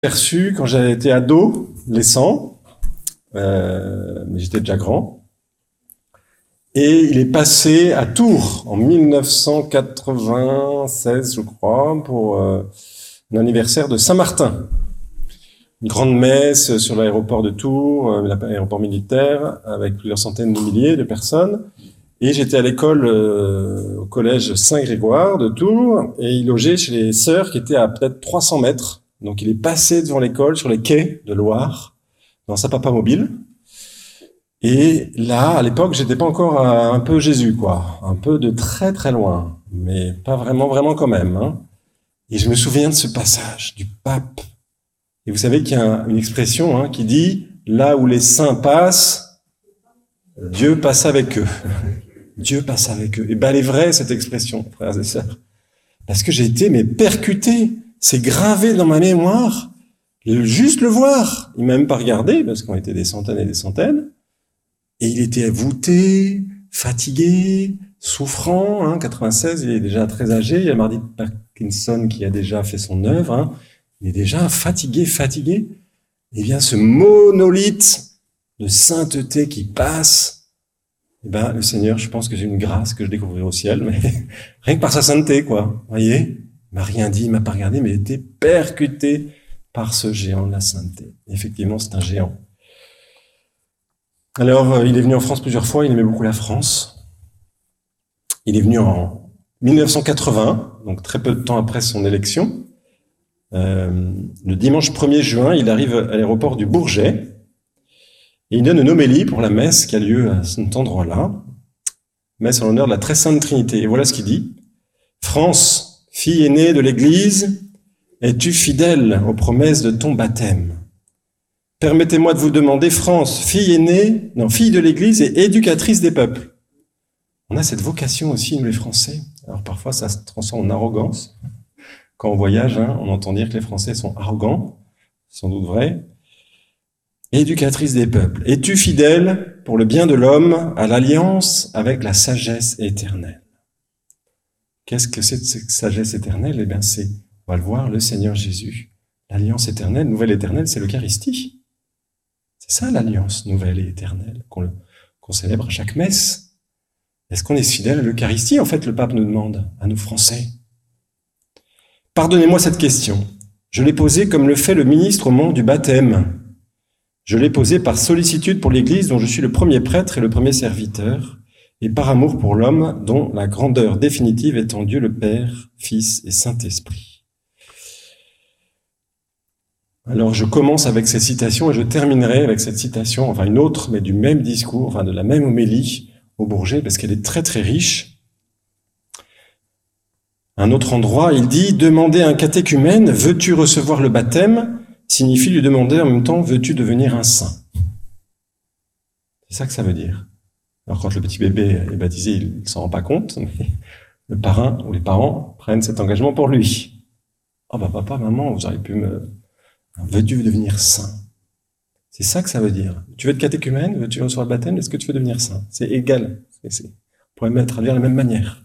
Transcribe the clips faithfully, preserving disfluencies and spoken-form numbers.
perçu quand j'avais été adolescent, euh, mais j'étais déjà grand. Et il est passé à Tours en mille neuf cent quatre-vingt-seize, je crois, pour euh, l'anniversaire de Saint-Martin. Une grande messe sur l'aéroport de Tours, euh, l'aéroport militaire, avec plusieurs centaines de milliers de personnes. Et j'étais à l'école, euh, au collège Saint-Grégoire de Tours, et il logeait chez les sœurs qui étaient à peut-être trois cents mètres. Donc il est passé devant l'école sur les quais de Loire, dans sa papa mobile. Et là, à l'époque, j'étais pas encore à un peu Jésus, quoi. Un peu de très très loin. Mais pas vraiment, vraiment quand même, hein. Et je me souviens de ce passage du pape. Et vous savez qu'il y a une expression, hein, qui dit « Là où les saints passent, Dieu passe avec eux. » Dieu passe avec eux. Et ben, elle est vraie, cette expression, frères et sœurs. Parce que j'ai été, mais percuté. C'est gravé dans ma mémoire. Juste le voir. Il m'a même pas regardé, parce qu'on était des centaines et des centaines. Et il était voûté, fatigué, souffrant. Hein, quatre-vingt-seize, il est déjà très âgé. Il y a Marty Parkinson qui a déjà fait son œuvre. Hein. Il est déjà fatigué, fatigué. Et bien, ce monolithe de sainteté qui passe, eh ben, le Seigneur, je pense que j'ai une grâce que je découvrirai au ciel, mais rien que par sa sainteté, quoi. Vous voyez? Il m'a rien dit, il m'a pas regardé, mais il était percuté par ce géant de la sainteté. Effectivement, c'est un géant. Alors, euh, il est venu en France plusieurs fois, il aimait beaucoup la France. Il est venu en mille neuf cent quatre-vingts, donc très peu de temps après son élection. Euh, le dimanche premier juin, il arrive à l'aéroport du Bourget, et il donne une homélie pour la messe qui a lieu à cet endroit-là, messe en l'honneur de la Très Sainte Trinité. Et voilà ce qu'il dit. « France, fille aînée de l'Église, es-tu fidèle aux promesses de ton baptême ? Permettez-moi de vous demander, France, fille aînée, non, fille de l'Église et éducatrice des peuples. » On a cette vocation aussi, nous les Français. Alors parfois, ça se transforme en arrogance. Quand on voyage, hein, on entend dire que les Français sont arrogants, sans doute vrai. Éducatrice des peuples, es-tu fidèle pour le bien de l'homme à l'alliance avec la sagesse éternelle ? Qu'est-ce que c'est cette sagesse éternelle ? Eh bien, c'est, on va le voir, le Seigneur Jésus. L'alliance éternelle, nouvelle éternelle, c'est l'Eucharistie. C'est ça l'alliance nouvelle et éternelle qu'on, qu'on célèbre à chaque messe. Est-ce qu'on est fidèle à l'Eucharistie ? En fait, le pape nous demande, à nous Français. Pardonnez-moi cette question. Je l'ai posée comme le fait le ministre au moment du baptême. Je l'ai posée par sollicitude pour l'Église dont je suis le premier prêtre et le premier serviteur, et par amour pour l'homme dont la grandeur définitive est en Dieu le Père, Fils et Saint-Esprit. Alors je commence avec cette citation et je terminerai avec cette citation, enfin une autre, mais du même discours, enfin de la même homélie au Bourget, parce qu'elle est très très riche. Un autre endroit, il dit « Demander à un catéchumène, veux-tu recevoir le baptême ?» signifie lui demander en même temps « veux-tu devenir un saint ?» C'est ça que ça veut dire. Alors quand le petit bébé est baptisé, il ne s'en rend pas compte, mais le parrain ou les parents prennent cet engagement pour lui. « Oh bah papa, maman, vous auriez pu me... veux-tu devenir saint ?» C'est ça que ça veut dire. Tu veux être catéchumène, veux-tu recevoir le baptême, est-ce que tu veux devenir saint ? C'est égal. C'est, c'est... On pourrait même traduire de la même manière.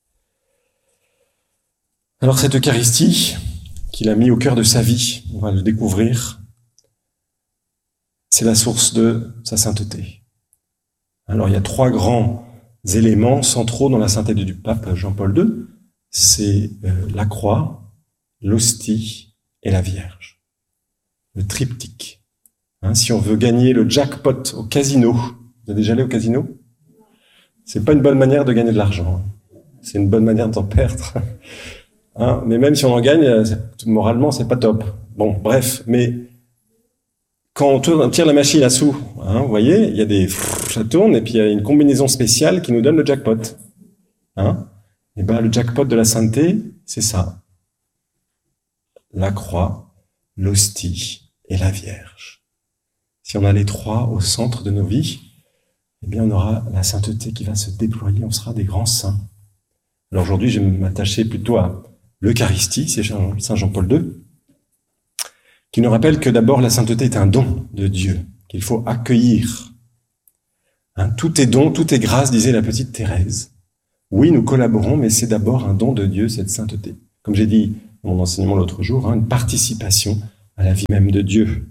Alors cette Eucharistie qu'il a mis au cœur de sa vie, on va le découvrir, c'est la source de sa sainteté. Alors il y a trois grands éléments centraux dans la sainteté du pape Jean-Paul deux, c'est euh, la croix, l'hostie et la Vierge. Le triptyque. Hein, si on veut gagner le jackpot au casino, vous êtes déjà allé au casino ? C'est pas une bonne manière de gagner de l'argent. C'est une bonne manière d'en perdre. Hein, mais même si on en gagne, moralement, c'est pas top. Bon, bref, mais quand on, tourne, on tire la machine à sous, hein, vous voyez, il y a des... ça tourne, et puis il y a une combinaison spéciale qui nous donne le jackpot. Hein, et ben le jackpot de la sainteté, c'est ça. La croix, l'hostie et la Vierge. Si on a les trois au centre de nos vies, eh bien on aura la sainteté qui va se déployer, on sera des grands saints. Alors aujourd'hui, je vais m'attacher plutôt à l'Eucharistie, c'est Saint Jean-Paul deux, qui nous rappelle que d'abord la sainteté est un don de Dieu, qu'il faut accueillir. Hein, tout est don, tout est grâce, disait la petite Thérèse. Oui, nous collaborons, mais c'est d'abord un don de Dieu, cette sainteté. Comme j'ai dit dans mon enseignement l'autre jour, hein, une participation à la vie même de Dieu.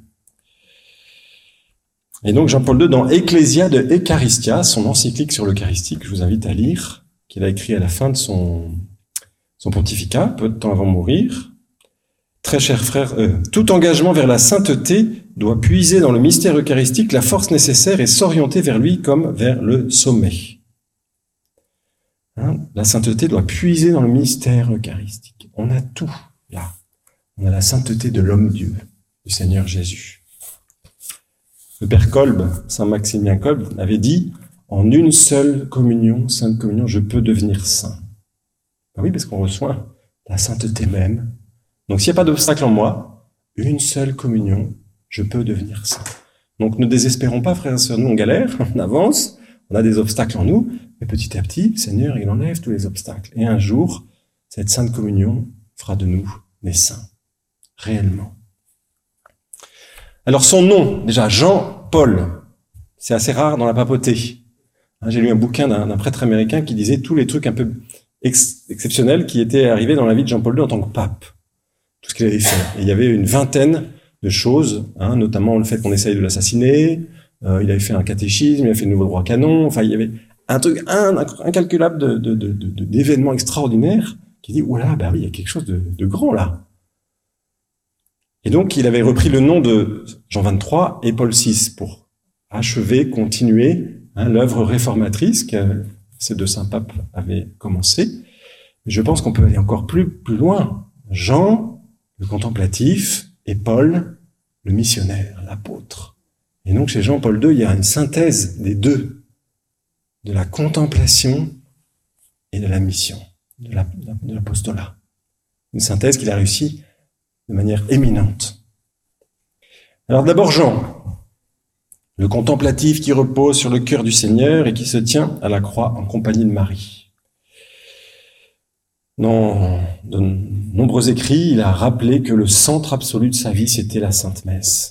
Et donc Jean-Paul deux, dans Ecclesia de Eucharistia, son encyclique sur l'Eucharistie, que je vous invite à lire, qu'il a écrit à la fin de son, son pontificat, peu de temps avant de mourir. Très cher frère, euh, tout engagement vers la sainteté doit puiser dans le mystère eucharistique la force nécessaire et s'orienter vers lui comme vers le sommet. Hein, la sainteté doit puiser dans le mystère eucharistique. On a tout là. On a la sainteté de l'homme-dieu, du Seigneur Jésus. Le père Kolb, Saint Maximilien Kolb, avait dit « En une seule communion, sainte communion, je peux devenir saint. » Ben oui, parce qu'on reçoit la sainteté même. Donc s'il n'y a pas d'obstacle en moi, une seule communion, je peux devenir saint. Donc ne désespérons pas, frères et sœurs, nous on galère, on avance, on a des obstacles en nous, mais petit à petit, le Seigneur, il enlève tous les obstacles. Et un jour, cette sainte communion fera de nous des saints, réellement. Alors son nom, déjà, Jean-Paul, c'est assez rare dans la papauté. J'ai lu un bouquin d'un, d'un prêtre américain qui disait tous les trucs un peu ex- exceptionnels qui étaient arrivés dans la vie de Jean-Paul deux en tant que pape. Tout ce qu'il avait fait. Et il y avait une vingtaine de choses, hein, notamment le fait qu'on essaye de l'assassiner, euh, il avait fait un catéchisme, il a fait le nouveau droit canon, enfin il y avait un truc un, incalculable de, de, de, de, d'événements extraordinaires qui dit, oula, bah oui, il y a quelque chose de, de grand là. Et donc il avait repris le nom de Jean vingt-trois et Paul six pour achever, continuer hein, l'œuvre réformatrice que ces deux saints papes avaient commencé. Je pense qu'on peut aller encore plus, plus loin. Jean, le contemplatif, et Paul, le missionnaire, l'apôtre. Et donc chez Jean-Paul deux, il y a une synthèse des deux, de la contemplation et de la mission, de, la, de l'apostolat. Une synthèse qu'il a réussi de manière éminente. Alors d'abord Jean, le contemplatif qui repose sur le cœur du Seigneur et qui se tient à la croix en compagnie de Marie. Dans de nombreux écrits, il a rappelé que le centre absolu de sa vie, c'était la Sainte Messe.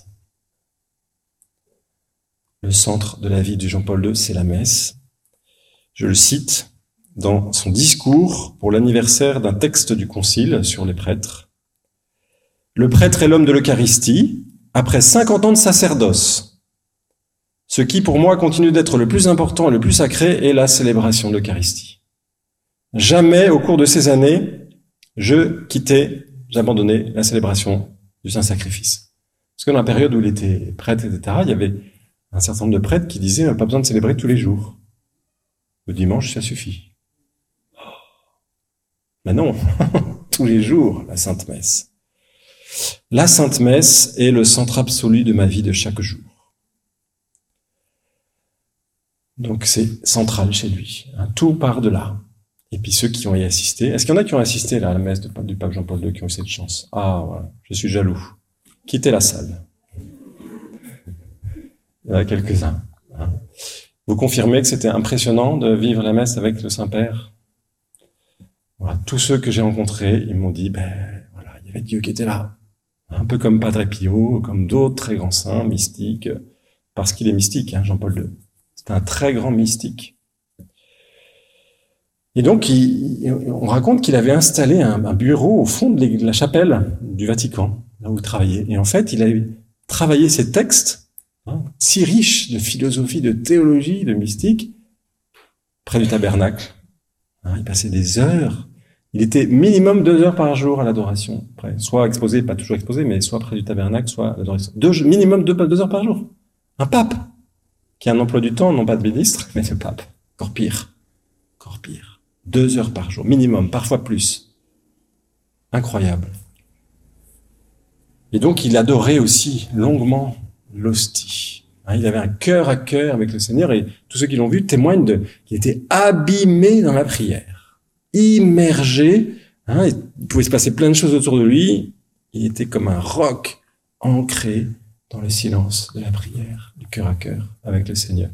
Le centre de la vie de Jean-Paul deux, c'est la messe. Je le cite dans son discours pour l'anniversaire d'un texte du Concile sur les prêtres. Le prêtre est l'homme de l'Eucharistie, après cinquante ans de sacerdoce. Ce qui, pour moi, continue d'être le plus important et le plus sacré est la célébration de l'Eucharistie. Jamais, au cours de ces années, je quittais, j'abandonnais la célébration du Saint-Sacrifice. Parce que dans la période où il était prêtre, et cetera, il y avait un certain nombre de prêtres qui disaient « pas besoin de célébrer tous les jours. Le dimanche, ça suffit. » Mais non, tous les jours, la Sainte Messe. La Sainte Messe est le centre absolu de ma vie de chaque jour. Donc c'est central chez lui. Hein, tout part de là. Et puis ceux qui ont y assisté. Est-ce qu'il y en a qui ont assisté là, à la messe de, du pape Jean-Paul deux, qui ont eu cette chance? Ah, voilà, je suis jaloux. Quittez la salle. Il y en a quelques-uns. Hein. Vous confirmez que c'était impressionnant de vivre la messe avec le Saint-Père? Voilà, tous ceux que j'ai rencontrés, ils m'ont dit, ben voilà, il y avait Dieu qui était là. Un peu comme Padre Pio, comme d'autres très grands saints, mystiques, parce qu'il est mystique, hein, Jean-Paul deux. C'est un très grand mystique. Et donc, il, on raconte qu'il avait installé un, un bureau au fond de, de la chapelle du Vatican, là où il travaillait. Et en fait, il avait travaillé ces textes, hein, si riches de philosophie, de théologie, de mystique, près du tabernacle. Hein, il passait des heures. Il était minimum deux heures par jour à l'adoration, près. Soit exposé, pas toujours exposé, mais soit près du tabernacle, soit à l'adoration. Deux, minimum deux, deux heures par jour. Un pape, qui a un emploi du temps, non pas de ministre, mais de pape. Encore pire. Encore pire. Deux heures par jour, minimum, parfois plus. Incroyable. Et donc, il adorait aussi longuement l'hostie. Hein, il avait un cœur à cœur avec le Seigneur, et tous ceux qui l'ont vu témoignent de, qu'il était abîmé dans la prière, immergé. Hein, il pouvait se passer plein de choses autour de lui. Il était comme un roc ancré dans le silence de la prière, du cœur à cœur avec le Seigneur.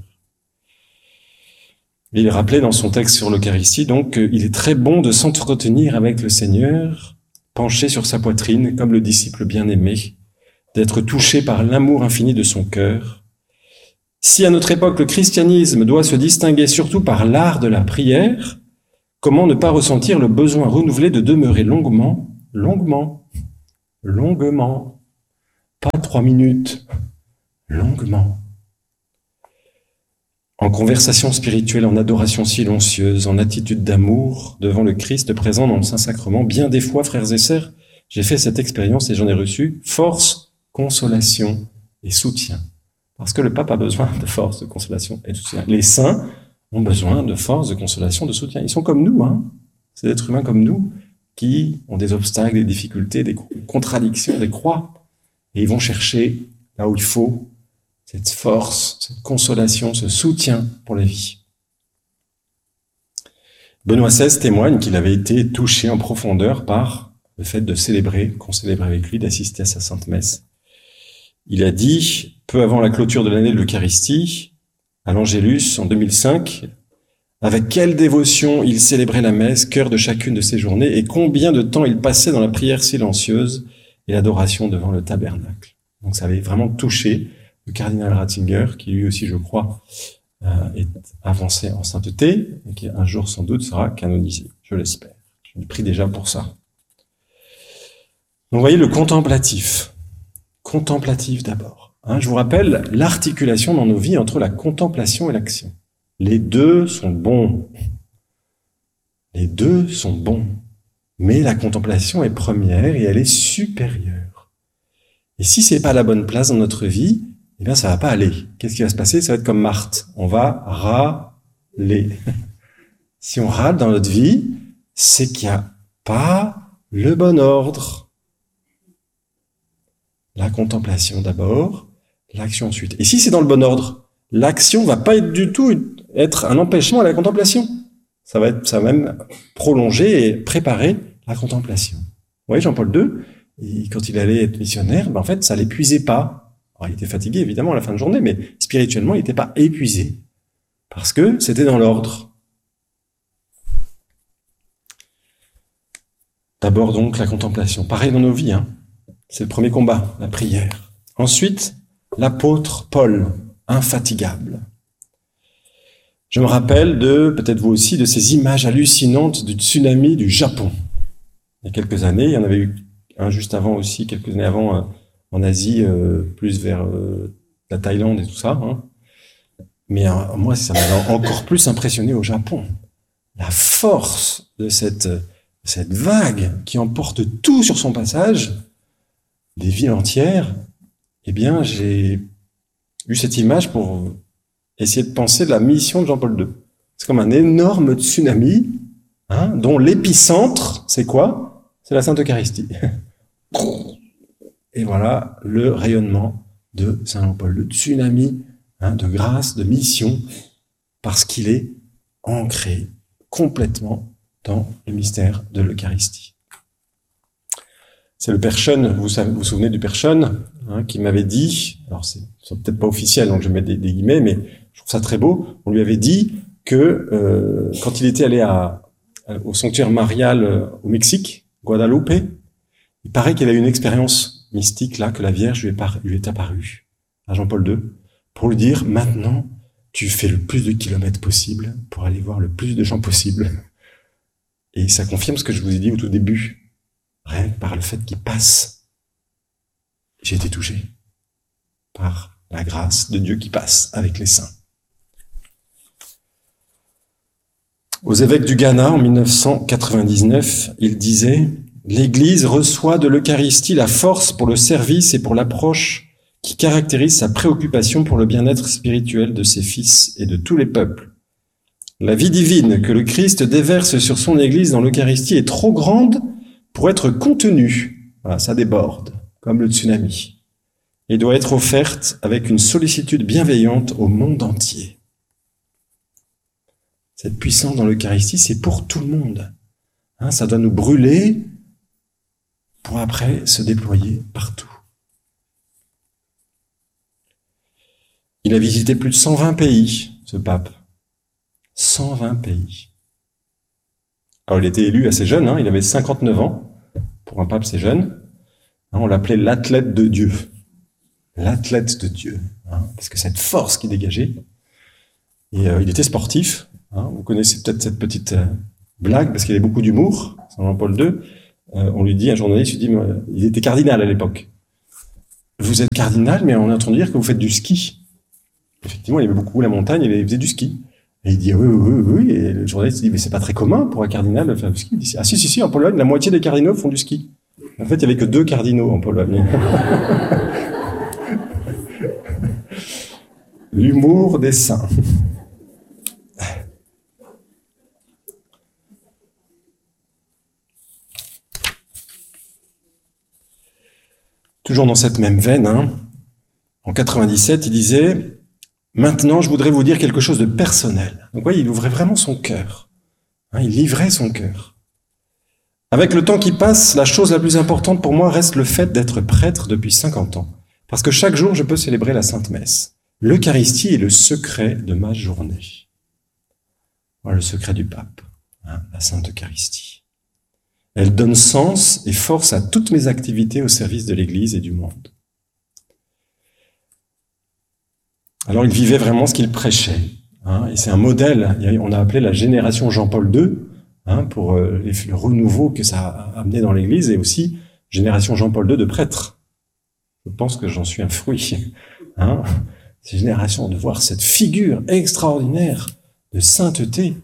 Il rappelait dans son texte sur l'Eucharistie, donc, qu'il est très bon de s'entretenir avec le Seigneur, penché sur sa poitrine, comme le disciple bien-aimé, d'être touché par l'amour infini de son cœur. Si à notre époque le christianisme doit se distinguer surtout par l'art de la prière, comment ne pas ressentir le besoin renouvelé de demeurer longuement, longuement, longuement trois minutes, longuement. En conversation spirituelle, en adoration silencieuse, en attitude d'amour, devant le Christ présent dans le Saint-Sacrement, bien des fois, frères et sœurs, j'ai fait cette expérience et j'en ai reçu force, consolation et soutien. Parce que le pape a besoin de force, de consolation et de soutien. Les saints ont besoin de force, de consolation, de soutien. Ils sont comme nous, hein. C'est des êtres humains comme nous qui ont des obstacles, des difficultés, des contradictions, des croix. Et ils vont chercher là où il faut cette force, cette consolation, ce soutien pour la vie. Benoît seize témoigne qu'il avait été touché en profondeur par le fait de célébrer, qu'on célébrait avec lui, d'assister à sa sainte messe. Il a dit, peu avant la clôture de l'année de l'Eucharistie, à l'Angélus en deux mille cinq, avec quelle dévotion il célébrait la messe, cœur de chacune de ses journées, et combien de temps il passait dans la prière silencieuse et l'adoration devant le tabernacle. Donc ça avait vraiment touché le cardinal Ratzinger, qui lui aussi, je crois, euh, est avancé en sainteté, et qui un jour sans doute sera canonisé, je l'espère. Je lui prie déjà pour ça. Donc vous voyez le contemplatif. Contemplatif d'abord. Hein, je vous rappelle l'articulation dans nos vies entre la contemplation et l'action. Les deux sont bons. Les deux sont bons. Mais la contemplation est première et elle est supérieure. Et si c'est pas la bonne place dans notre vie, eh bien, ça va pas aller. Qu'est-ce qui va se passer? Ça va être comme Marthe. On va râler. Si on râle dans notre vie, c'est qu'il n'y a pas le bon ordre. La contemplation d'abord, l'action ensuite. Et si c'est dans le bon ordre, l'action va pas être du tout être un empêchement à la contemplation. Ça va être, ça va même prolonger et préparer la contemplation. Vous voyez, Jean-Paul deux, et quand il allait être missionnaire, ben en fait, ça l'épuisait pas. Alors, il était fatigué, évidemment, à la fin de journée, mais spirituellement, il n'était pas épuisé. Parce que c'était dans l'ordre. D'abord, donc, la contemplation. Pareil dans nos vies, hein. C'est le premier combat, la prière. Ensuite, l'apôtre Paul, infatigable. Je me rappelle de, peut-être vous aussi, de ces images hallucinantes du tsunami du Japon. Il y a quelques années, il y en avait eu un juste avant aussi, quelques années avant, euh, en Asie, euh, plus vers euh, la Thaïlande et tout ça. Hein. Mais euh, moi, ça m'a encore plus impressionné au Japon. La force de cette, cette vague qui emporte tout sur son passage, des villes entières, eh bien, j'ai eu cette image pour essayer de penser de la mission de Jean-Paul deux. C'est comme un énorme tsunami, hein, dont l'épicentre, c'est quoi? C'est la Sainte Eucharistie. Et voilà le rayonnement de Saint Jean-Paul, le tsunami, hein, de grâce, de mission, parce qu'il est ancré complètement dans le mystère de l'Eucharistie. C'est le Père Schoen, vous vous, vous souvenez du Père Schoen, hein, qui m'avait dit, alors c'est, c'est peut-être pas officiel, donc je vais mettre des, des guillemets, mais je trouve ça très beau, on lui avait dit que euh, quand il était allé à, à, au sanctuaire marial euh, au Mexique, Guadalupe, il paraît qu'il a eu une expérience mystique là, que la Vierge lui est, par, lui est apparue, à Jean-Paul deux, pour lui dire, maintenant, tu fais le plus de kilomètres possible pour aller voir le plus de gens possible. Et ça confirme ce que je vous ai dit au tout début. Rien que par le fait qu'il passe, j'ai été touché par la grâce de Dieu qui passe avec les saints. Aux évêques du Ghana, en mille neuf cent quatre-vingt-dix-neuf, il disait « L'Église reçoit de l'Eucharistie la force pour le service et pour l'approche qui caractérise sa préoccupation pour le bien-être spirituel de ses fils et de tous les peuples. La vie divine que le Christ déverse sur son Église dans l'Eucharistie est trop grande pour être contenue. Voilà, ça déborde, comme le tsunami. Et doit être offerte avec une sollicitude bienveillante au monde entier. » Cette puissance dans l'Eucharistie, c'est pour tout le monde. Hein, ça doit nous brûler pour après se déployer partout. Il a visité plus de cent vingt pays, ce pape. cent vingt pays. Alors, il était élu assez jeune, hein, il avait cinquante-neuf ans. Pour un pape, c'est jeune. Hein, on l'appelait l'athlète de Dieu. L'athlète de Dieu. Hein, parce que cette force qui dégageait. Et euh, il était sportif. Hein, vous connaissez peut-être cette petite euh, blague, parce qu'il y avait beaucoup d'humour. Saint Jean-Paul deux. Euh, on lui dit, un journaliste lui dit, il était cardinal à l'époque. vous êtes cardinal, mais on a entendu dire que vous faites du ski. Effectivement, il aimait beaucoup la montagne, il faisait du ski. Et il dit, oui, oui, oui, oui. Et le journaliste dit, mais c'est pas très commun pour un cardinal de faire du ski. Il dit, ah si, si, si, en Pologne, la moitié des cardinaux font du ski. En fait, il y avait que deux cardinaux en Pologne. L'humour des saints. Toujours dans cette même veine, hein, en quatre-vingt-dix-sept, il disait « Maintenant, je voudrais vous dire quelque chose de personnel. » Donc, oui, il ouvrait vraiment son cœur. Hein, il livrait son cœur. Avec le temps qui passe, la chose la plus importante pour moi reste le fait d'être prêtre depuis cinquante ans. Parce que chaque jour, je peux célébrer la Sainte Messe. L'Eucharistie est le secret de ma journée. Voilà le secret du pape, hein, la Sainte Eucharistie. Elle donne sens et force à toutes mes activités au service de l'Église et du monde. Alors il vivait vraiment ce qu'il prêchait, hein, et c'est un modèle. On a appelé la génération Jean-Paul deux, hein, pour euh, le renouveau que ça a amené dans l'Église, et aussi génération Jean-Paul deux de prêtres. Je pense que j'en suis un fruit. Hein, ces générations, de voir cette figure extraordinaire de sainteté.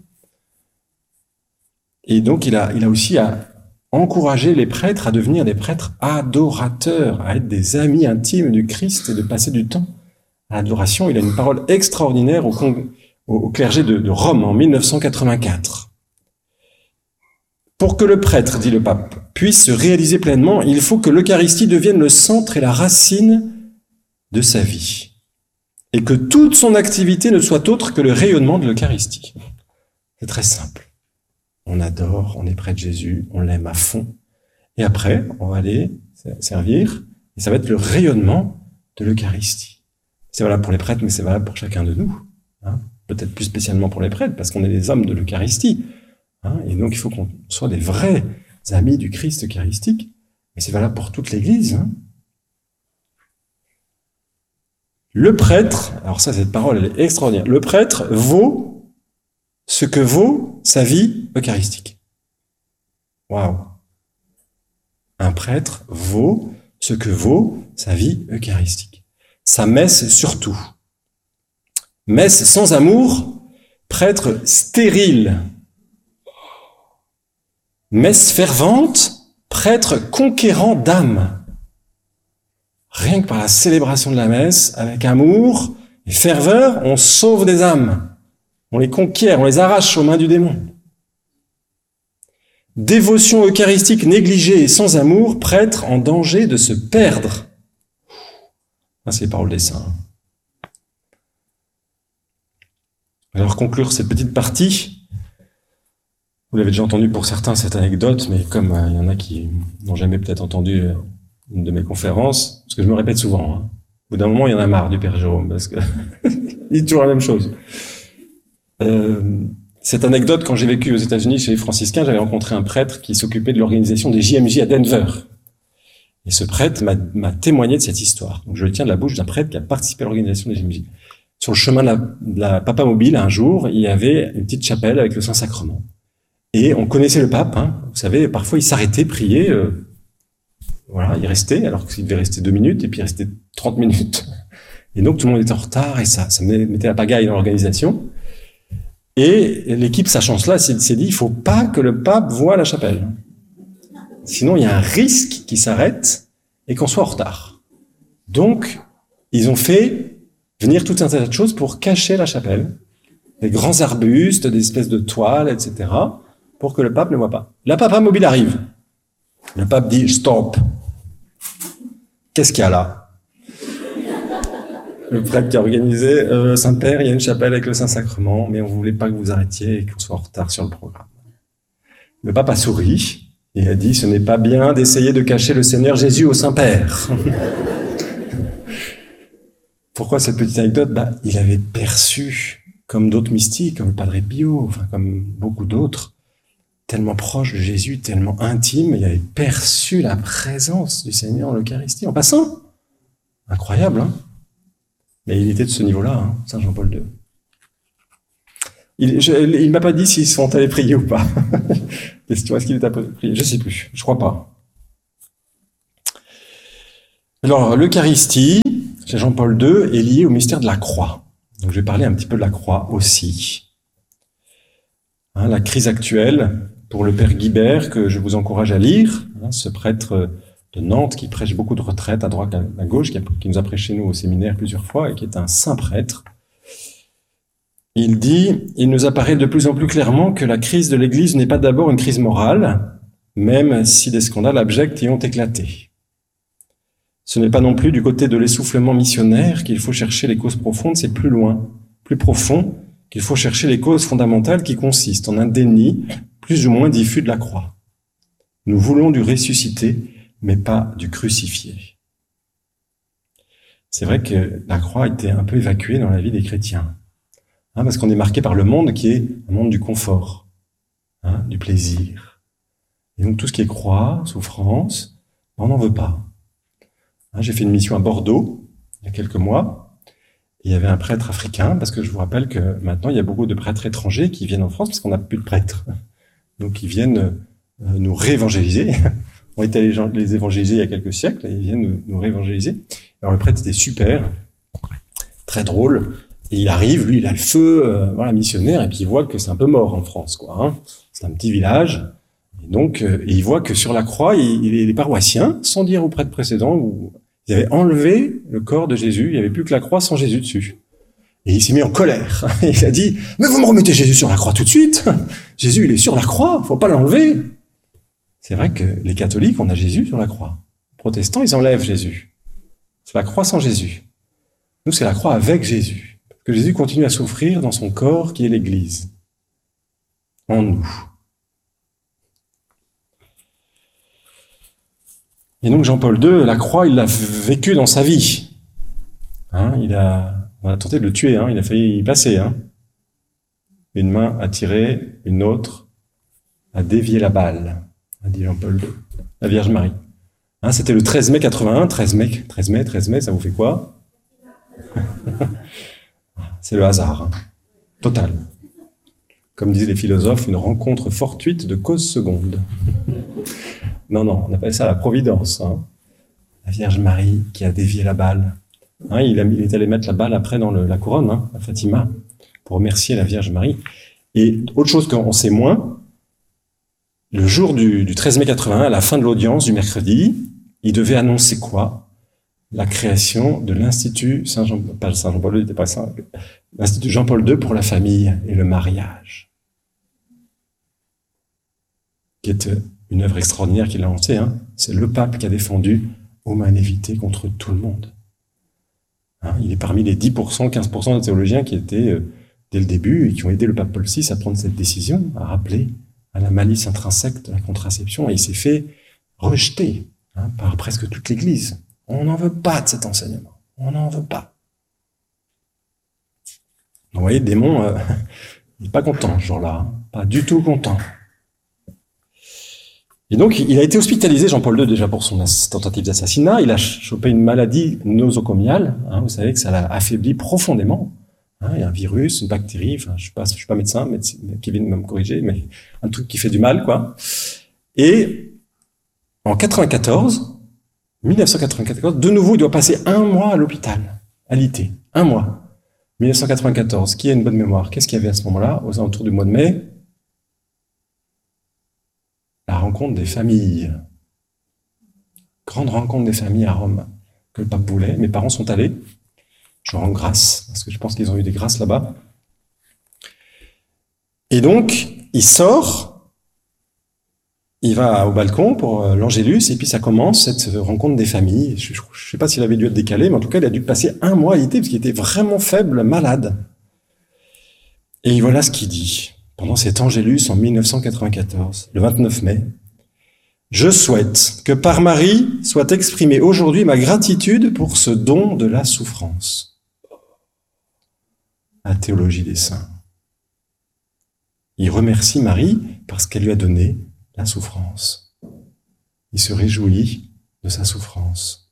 Et donc il a, il a aussi à encourager les prêtres à devenir des prêtres adorateurs, à être des amis intimes du Christ et de passer du temps à l'adoration. Il a une parole extraordinaire au, con, au, au clergé de, de Rome en mille neuf cent quatre-vingt-quatre. Pour que le prêtre, dit le pape, puisse se réaliser pleinement, il faut que l'Eucharistie devienne le centre et la racine de sa vie, et que toute son activité ne soit autre que le rayonnement de l'Eucharistie. C'est très simple. On adore, on est près de Jésus, on l'aime à fond. Et après, on va aller servir, et ça va être le rayonnement de l'Eucharistie. C'est valable pour les prêtres, mais c'est valable pour chacun de nous. Hein, peut-être plus spécialement pour les prêtres, parce qu'on est des hommes de l'Eucharistie. Hein, et donc, il faut qu'on soit des vrais amis du Christ eucharistique. Mais c'est valable pour toute l'Église. Hein. Le prêtre, alors ça, cette parole, elle est extraordinaire. Le prêtre vaut ce que vaut sa vie eucharistique. Waouh! Un prêtre vaut ce que vaut sa vie eucharistique. Sa messe surtout. Messe sans amour, prêtre stérile. Messe fervente, prêtre conquérant d'âme. Rien que par la célébration de la messe, avec amour et ferveur, on sauve des âmes. On les conquiert, on les arrache aux mains du démon. Dévotion eucharistique négligée et sans amour, prêtre en danger de se perdre. Ah, c'est les paroles des saints. Alors, conclure cette petite partie, vous l'avez déjà entendu pour certains, cette anecdote, mais comme euh, il y en a qui n'ont jamais peut-être entendu euh, une de mes conférences, parce que je me répète souvent, hein. Au bout d'un moment, il y en a marre du Père Jérôme, parce que il dit toujours la même chose. Euh, cette anecdote, quand j'ai vécu aux États-Unis chez les franciscains, j'avais rencontré un prêtre qui s'occupait de l'organisation des J M J à Denver. Et ce prêtre m'a, m'a témoigné de cette histoire. Donc je le tiens de la bouche d'un prêtre qui a participé à l'organisation des J M J. Sur le chemin de la, de la Papa Mobile, un jour, il y avait une petite chapelle avec le Saint-Sacrement. Et on connaissait le pape, hein. Vous savez, parfois il s'arrêtait, priait, euh, voilà, il restait, alors qu'il devait rester deux minutes, et puis il restait trente minutes. Et donc tout le monde était en retard, et ça, ça mettait la pagaille dans l'organisation. Et l'équipe, sachant cela, s'est dit, il faut pas que le pape voie la chapelle. Sinon, il y a un risque qu'il s'arrête et qu'on soit en retard. Donc, ils ont fait venir tout un tas de choses pour cacher la chapelle. Des grands arbustes, des espèces de toiles, et cetera, pour que le pape ne voit pas. La Papa Mobile arrive. Le pape dit, stop. Qu'est-ce qu'il y a là? Le prêtre qui a organisé, euh, Saint-Père, il y a une chapelle avec le Saint-Sacrement, mais on voulait pas que vous arrêtiez et qu'on soit en retard sur le programme. Le pape a souri et a dit, ce n'est pas bien d'essayer de cacher le Seigneur Jésus au Saint-Père. Pourquoi cette petite anecdote? Bah, il avait perçu, comme d'autres mystiques, comme le Padre Pio, enfin, comme beaucoup d'autres, tellement proche de Jésus, tellement intime, il avait perçu la présence du Seigneur en l'Eucharistie, en passant. Incroyable, hein? Mais il était de ce niveau-là, hein, Saint Jean-Paul deux. Il ne m'a pas dit s'ils sont allés prier ou pas. Question, est-ce qu'il est allé prier? Je ne sais plus, je crois pas. Alors, l'Eucharistie, chez Jean-Paul deux, est liée au mystère de la croix. Donc, je vais parler un petit peu de la croix aussi. Hein, la crise actuelle, pour le père Guibert, que je vous encourage à lire, hein, ce prêtre de Nantes qui prêche beaucoup de retraites à droite, à gauche, qui, a, qui nous a prêché nous au séminaire plusieurs fois et qui est un saint prêtre. Il dit, il nous apparaît de plus en plus clairement que la crise de l'Église n'est pas d'abord une crise morale, même si des scandales abjects y ont éclaté. Ce n'est pas non plus du côté de l'essoufflement missionnaire qu'il faut chercher les causes profondes, c'est plus loin, plus profond, qu'il faut chercher les causes fondamentales qui consistent en un déni plus ou moins diffus de la croix. Nous voulons du ressuscité, mais pas du crucifié. C'est vrai que la croix a été un peu évacuée dans la vie des chrétiens, hein, parce qu'on est marqué par le monde qui est un monde du confort, hein, du plaisir. Et donc tout ce qui est croix, souffrance, on n'en veut pas. Hein, j'ai fait une mission à Bordeaux il y a quelques mois. Il y avait un prêtre africain, parce que je vous rappelle que maintenant, il y a beaucoup de prêtres étrangers qui viennent en France, parce qu'on n'a plus de prêtres. Donc, ils viennent euh, nous réévangéliser. On était allés les évangéliser il y a quelques siècles, et ils viennent nous, nous réévangéliser. Alors, le prêtre était super, très drôle, et il arrive, lui, il a le feu, euh, voilà, missionnaire, et puis il voit que c'est un peu mort en France, quoi. Hein. C'est un petit village, et donc, euh, et il voit que sur la croix, il, il, les paroissiens, sans dire au prêtre précédent, ou ils avaient enlevé le corps de Jésus, il n'y avait plus que la croix sans Jésus dessus. Et il s'est mis en colère. Il a dit, mais vous me remettez Jésus sur la croix tout de suite. Jésus, il est sur la croix, faut pas l'enlever. C'est vrai que les catholiques, on a Jésus sur la croix. Les protestants, ils enlèvent Jésus. C'est la croix sans Jésus. Nous, c'est la croix avec Jésus. Parce que Jésus continue à souffrir dans son corps qui est l'Église. En nous. Et donc Jean-Paul deux, la croix, il l'a vécu dans sa vie. Hein, il a, on a tenté de le tuer, hein, il a failli y passer. Hein. Une main a tiré, une autre a dévié la balle, a dit Jean-Paul deux. La Vierge Marie. Hein, c'était le treize mai quatre-vingt-un, treize mai, treize mai, treize mai, ça vous fait quoi? C'est le hasard, hein. Total. Comme disaient les philosophes, une rencontre fortuite de cause seconde. Non, non, on appelle ça la providence. Hein. La Vierge Marie qui a dévié la balle. Hein, il, a, il est allé mettre la balle après dans le, la couronne, hein, à Fatima, pour remercier la Vierge Marie. Et autre chose qu'on sait moins, le jour du, du treize mai quatre-vingt-un, à la fin de l'audience du mercredi, il devait annoncer quoi? La création de l'Institut Saint-Jean, pas Saint-Jean-Paul deux, il n'était pas Saint, l'Institut Jean-Paul deux pour la famille et le mariage. Qui est une œuvre extraordinaire qu'il a lancée, hein. C'est le pape qui a défendu Humanité contre tout le monde. Hein, il est parmi les dix pour cent, quinze pour cent de théologiens qui étaient, euh, dès le début, et qui ont aidé le pape Paul six à prendre cette décision, à rappeler à la malice intrinsèque de la contraception, et il s'est fait rejeter, hein, par presque toute l'Église. On n'en veut pas de cet enseignement. On n'en veut pas. Vous voyez, le démon, euh, il n'est pas content, ce jour-là. Hein, pas du tout content. Et donc, il a été hospitalisé, Jean-Paul deux, déjà pour son tentative d'assassinat. Il a chopé une maladie nosocomiale. Hein, vous savez que ça l'a affaibli profondément. Hein, il y a un virus, une bactérie. Enfin, je suis pas, je suis pas médecin, mais Kevin va me corriger, mais un truc qui fait du mal, quoi. Et en quatre-vingt-quatorze, mille neuf cent quatre-vingt-quatorze, de nouveau, il doit passer un mois à l'hôpital, à l'I T. Un mois. mille neuf cent quatre-vingt-quatorze. Qui a une bonne mémoire? Qu'est-ce qu'il y avait à ce moment-là, aux alentours du mois de mai? La rencontre des familles. Grande rencontre des familles à Rome, que le pape voulait. Mes parents sont allés. Je rends grâce, parce que je pense qu'ils ont eu des grâces là-bas. Et donc, il sort, il va au balcon pour l'Angélus, et puis ça commence, cette rencontre des familles. Je ne sais pas s'il avait dû être décalé, mais en tout cas, il a dû passer un mois à l'I T, parce qu'il était vraiment faible, malade. Et voilà ce qu'il dit. Pendant cet Angélus en mille neuf cent quatre-vingt-quatorze, le vingt-neuf mai, « Je souhaite que par Marie soit exprimée aujourd'hui ma gratitude pour ce don de la souffrance. » La théologie des saints. Il remercie Marie parce qu'elle lui a donné la souffrance. Il se réjouit de sa souffrance.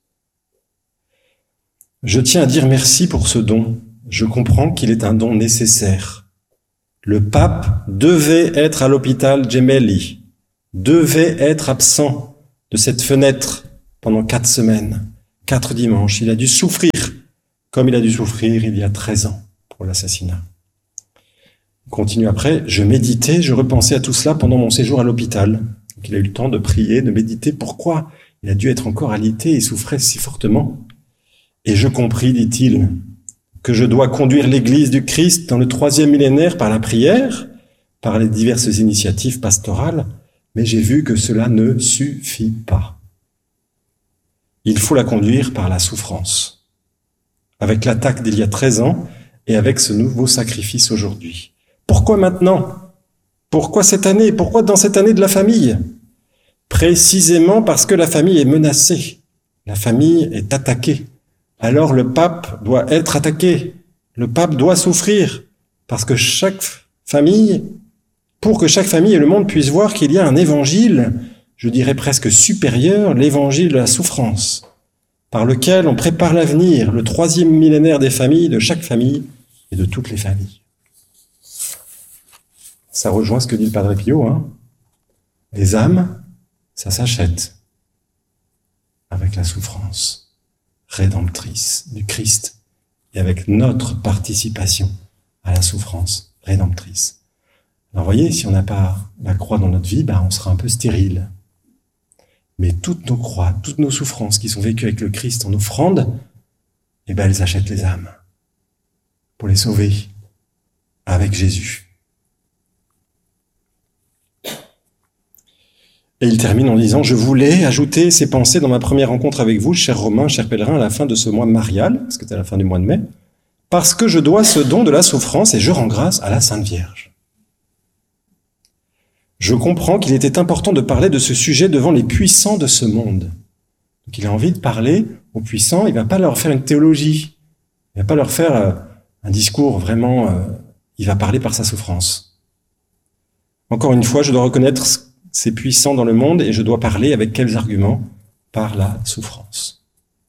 « Je tiens à dire merci pour ce don. Je comprends qu'il est un don nécessaire. Le pape devait être à l'hôpital Gemelli, devait être absent de cette fenêtre pendant quatre semaines, quatre dimanches. Il a dû souffrir, comme il a dû souffrir il y a treize ans pour l'assassinat. Il continue après, je méditais, je repensais à tout cela pendant mon séjour à l'hôpital. Donc il a eu le temps de prier, de méditer. Pourquoi il a dû être encore alité et souffrait si fortement? Et je compris, dit-il, que je dois conduire l'Église du Christ dans le troisième millénaire par la prière, par les diverses initiatives pastorales, mais j'ai vu que cela ne suffit pas. Il faut la conduire par la souffrance, avec l'attaque d'il y a treize ans et avec ce nouveau sacrifice aujourd'hui. Pourquoi maintenant? Pourquoi cette année? Pourquoi dans cette année de la famille? Précisément parce que la famille est menacée, la famille est attaquée. Alors le pape doit être attaqué, le pape doit souffrir, parce que chaque famille, pour que chaque famille et le monde puissent voir qu'il y a un évangile, je dirais presque supérieur, l'évangile de la souffrance, par lequel on prépare l'avenir, le troisième millénaire des familles, de chaque famille et de toutes les familles. Ça rejoint ce que dit le Padre Pio, hein. Les âmes, ça s'achète avec la souffrance rédemptrice du Christ et avec notre participation à la souffrance rédemptrice. Alors vous voyez, si on n'a pas la croix dans notre vie, ben on sera un peu stérile. Mais toutes nos croix, toutes nos souffrances qui sont vécues avec le Christ en offrande, eh ben elles achètent les âmes pour les sauver avec Jésus. Et il termine en disant « Je voulais ajouter ces pensées dans ma première rencontre avec vous, chers Romains, chers pèlerins, à la fin de ce mois marial, parce que c'est à la fin du mois de mai, parce que je dois ce don de la souffrance et je rends grâce à la Sainte Vierge. Je comprends qu'il était important de parler de ce sujet devant les puissants de ce monde. » Donc il a envie de parler aux puissants, il ne va pas leur faire une théologie, il ne va pas leur faire euh, un discours vraiment, euh, il va parler par sa souffrance. Encore une fois, je dois reconnaître ces puissants dans le monde et je dois parler avec quels arguments? Par la souffrance.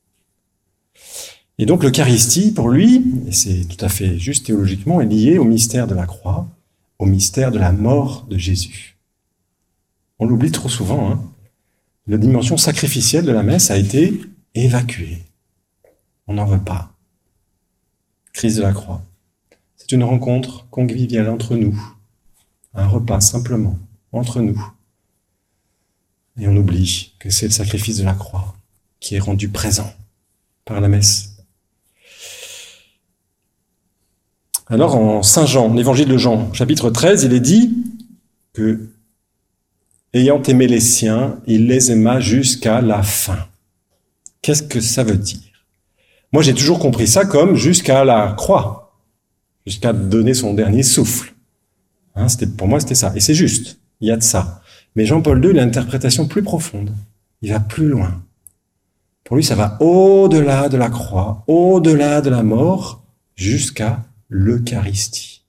Et donc l'Eucharistie, pour lui, et c'est tout à fait juste théologiquement, est liée au mystère de la croix, au mystère de la mort de Jésus. On l'oublie trop souvent, hein. La dimension sacrificielle de la messe a été évacuée. On n'en veut pas. Christ de la croix. C'est une rencontre conviviale entre nous. Un repas simplement, entre nous. Et on oublie que c'est le sacrifice de la croix qui est rendu présent par la messe. Alors en Saint Jean, l'évangile de Jean, chapitre treize, il est dit que, ayant aimé les siens, il les aima jusqu'à la fin. Qu'est-ce que ça veut dire? Moi, j'ai toujours compris ça comme jusqu'à la croix, jusqu'à donner son dernier souffle. Hein, c'était, pour moi, c'était ça. Et c'est juste, il y a de ça. Mais Jean-Paul deux, il a une interprétation plus profonde. Il va plus loin. Pour lui, ça va au-delà de la croix, au-delà de la mort, jusqu'à l'Eucharistie.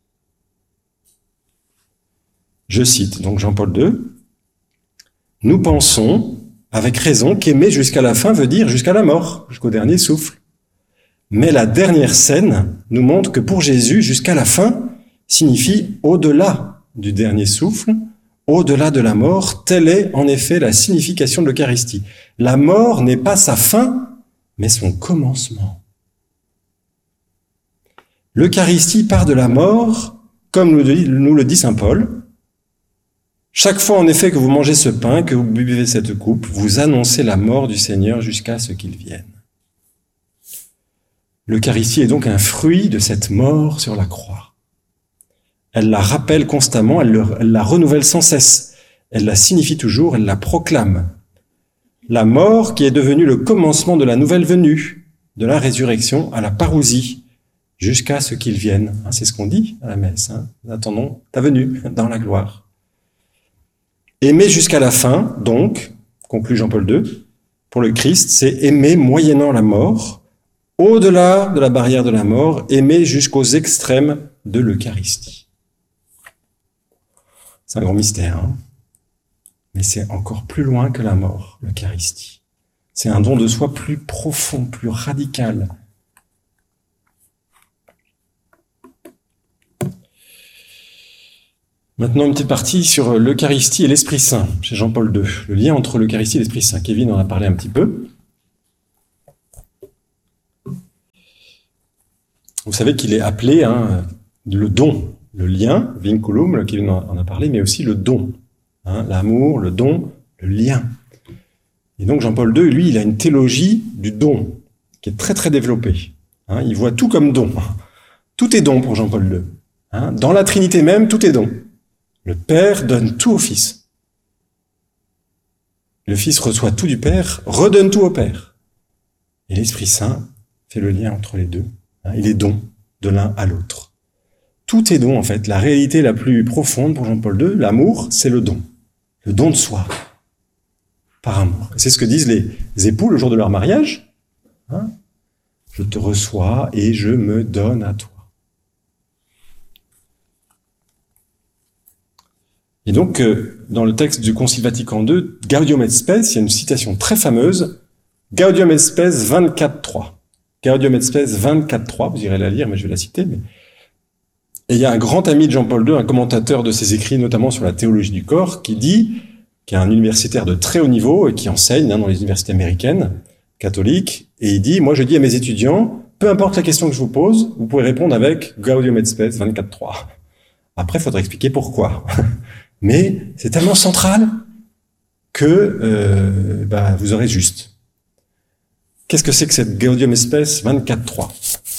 Je cite donc Jean-Paul deux. « Nous pensons, avec raison, qu'aimer jusqu'à la fin veut dire jusqu'à la mort, jusqu'au dernier souffle. Mais la dernière scène nous montre que pour Jésus, jusqu'à la fin signifie au-delà du dernier souffle, au-delà de la mort. Telle est en effet la signification de l'Eucharistie. La mort n'est pas sa fin, mais son commencement. L'Eucharistie part de la mort, comme nous le dit saint Paul. Chaque fois en effet que vous mangez ce pain, que vous buvez cette coupe, vous annoncez la mort du Seigneur jusqu'à ce qu'il vienne. L'Eucharistie est donc un fruit de cette mort sur la croix. Elle la rappelle constamment, elle, le, elle la renouvelle sans cesse, elle la signifie toujours, elle la proclame. La mort qui est devenue le commencement de la nouvelle venue, de la résurrection à la parousie, jusqu'à ce qu'il vienne. Hein, c'est ce qu'on dit à la messe. Hein. Nous attendons ta venue dans la gloire. Aimer jusqu'à la fin, donc, conclut Jean-Paul deux, pour le Christ, c'est aimer moyennant la mort, au-delà de la barrière de la mort, aimer jusqu'aux extrêmes de l'Eucharistie. C'est un grand mystère, hein, mais c'est encore plus loin que la mort, l'Eucharistie. C'est un don de soi plus profond, plus radical. Maintenant, une petite partie sur l'Eucharistie et l'Esprit Saint, chez Jean-Paul deux. Le lien entre l'Eucharistie et l'Esprit Saint. Kevin en a parlé un petit peu. Vous savez qu'il est appelé hein, le don, le lien, vinculum, le Kevin en a parlé, mais aussi le don. Hein, l'amour, le don, le lien. Et donc Jean-Paul deux, lui, il a une théologie du don qui est très très développée. Hein, il voit tout comme don. Tout est don pour Jean-Paul deux. Hein, dans la Trinité même, tout est don. Le Père donne tout au Fils. Le Fils reçoit tout du Père, redonne tout au Père. Et l'Esprit Saint fait le lien entre les deux. Hein, il est don de l'un à l'autre. Tout est don, en fait. La réalité la plus profonde pour Jean-Paul deux, l'amour, c'est le don. Le don de soi. Par amour. C'est ce que disent les époux le jour de leur mariage. Hein, je te reçois et je me donne à toi. Et donc, euh, dans le texte du Concile Vatican deux, Gaudium et Spes, il y a une citation très fameuse, Gaudium et Spes vingt-quatre trois. Gaudium et Spes vingt-quatre trois, vous irez la lire, mais je vais la citer. Mais... Et il y a un grand ami de Jean-Paul deux, un commentateur de ses écrits, notamment sur la théologie du corps, qui dit, qui est un universitaire de très haut niveau et qui enseigne hein, dans les universités américaines, catholiques, et il dit, moi je dis à mes étudiants, peu importe la question que je vous pose, vous pouvez répondre avec Gaudium et Spes vingt-quatre trois. Après, il faudra expliquer pourquoi. Mais c'est tellement central que euh, bah, vous aurez juste. Qu'est-ce que c'est que cette Gaudium et Spes vingt-quatre trois?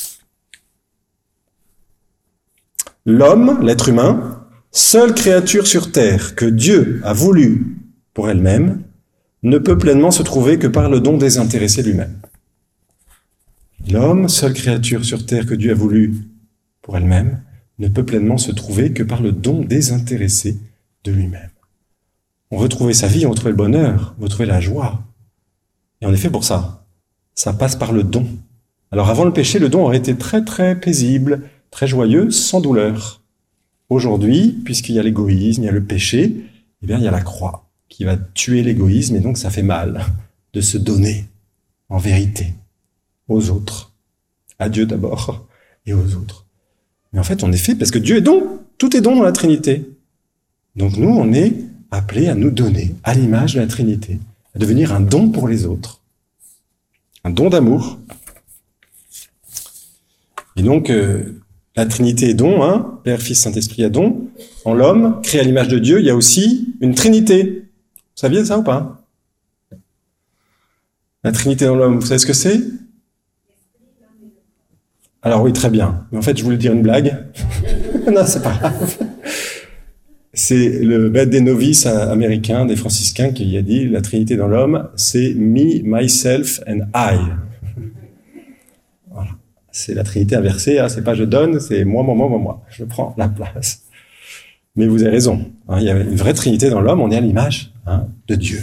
L'homme, l'être humain, seule créature sur terre que Dieu a voulu pour elle-même, ne peut pleinement se trouver que par le don désintéressé lui-même. L'homme, seule créature sur terre que Dieu a voulu pour elle-même, ne peut pleinement se trouver que par le don désintéressé de lui-même. On veut trouver sa vie, on veut trouver le bonheur, on veut trouver la joie. Et on est fait pour ça. Ça passe par le don. Alors avant le péché, le don aurait été très très paisible, très joyeux, sans douleur. Aujourd'hui, puisqu'il y a l'égoïsme, il y a le péché, eh bien il y a la croix qui va tuer l'égoïsme et donc ça fait mal de se donner en vérité aux autres. À Dieu d'abord et aux autres. Mais en fait, on est fait parce que Dieu est don. Tout est don dans la Trinité. Donc nous, on est appelés à nous donner à l'image de la Trinité, à devenir un don pour les autres. Un don d'amour. Et donc, euh, la Trinité est don, hein, Père, Fils, Saint-Esprit est don. En l'homme, créé à l'image de Dieu, il y a aussi une Trinité. Vous saviez ça ou pas? La Trinité dans l'homme, vous savez ce que c'est? Alors oui, très bien. Mais en fait, je voulais dire une blague. Non, c'est pas grave. C'est le maître des novices américain, des franciscains, qui a dit la Trinité dans l'homme, c'est me, myself and I. Voilà. C'est la Trinité inversée, hein. C'est pas je donne, c'est moi, moi, moi, moi, moi. Je prends la place. Mais vous avez raison. Hein. Il y a une vraie Trinité dans l'homme, on est à l'image hein, de Dieu.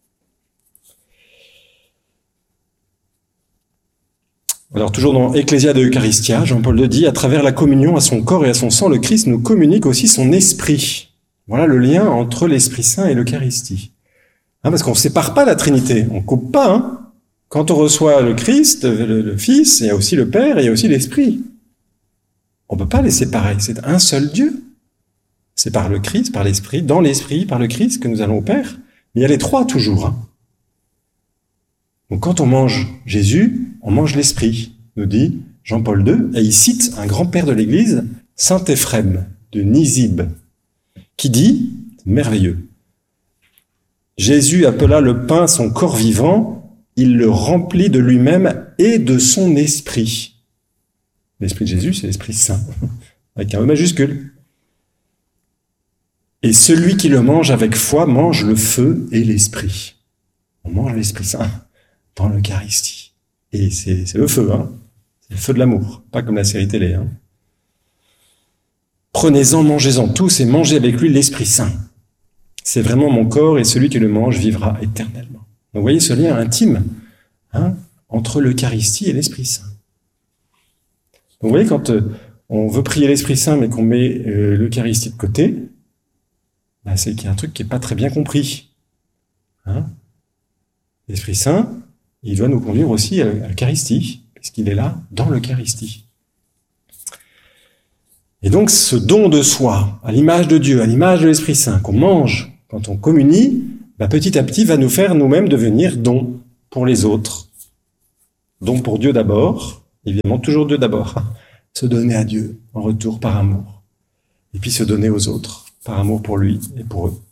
Alors, toujours dans Ecclésia de Eucharistia, Jean-Paul deux dit, à travers la communion à son corps et à son sang, le Christ nous communique aussi son esprit. Voilà le lien entre l'Esprit Saint et l'Eucharistie. Hein, parce qu'on ne sépare pas la Trinité, on ne coupe pas. Hein. Quand on reçoit le Christ, le, le Fils, il y a aussi le Père et il y a aussi l'Esprit. On ne peut pas les séparer, c'est un seul Dieu. C'est par le Christ, par l'Esprit, dans l'Esprit, par le Christ que nous allons au Père. Mais il y a les trois toujours. Hein. Donc quand on mange Jésus, on mange l'Esprit, nous dit Jean-Paul deux, et il cite un grand-père de l'Église, Saint Éphrem de Nisib, qui dit, merveilleux, Jésus appela le pain son corps vivant, il le remplit de lui-même et de son esprit. L'esprit de Jésus, c'est l'Esprit Saint, avec un E majuscule. Et celui qui le mange avec foi mange le feu et l'Esprit. On mange l'Esprit Saint dans l'Eucharistie. Et c'est, c'est le feu, hein. C'est le feu de l'amour, pas comme la série télé, hein. Prenez-en, mangez-en tous et mangez avec lui l'Esprit Saint. C'est vraiment mon corps et celui qui le mange vivra éternellement. Donc vous voyez ce lien intime hein, entre l'Eucharistie et l'Esprit Saint. Donc vous voyez, quand euh, on veut prier l'Esprit Saint mais qu'on met euh, l'Eucharistie de côté, bah, c'est qu'il y a un truc qui n'est pas très bien compris. Hein. L'Esprit Saint, il doit nous conduire aussi à l'Eucharistie, puisqu'il est là dans l'Eucharistie. Et donc, ce don de soi, à l'image de Dieu, à l'image de l'Esprit Saint, qu'on mange quand on communie, bah, petit à petit va nous faire nous-mêmes devenir don pour les autres. Don pour Dieu d'abord, évidemment toujours Dieu d'abord, se donner à Dieu en retour par amour, et puis se donner aux autres par amour pour lui et pour eux.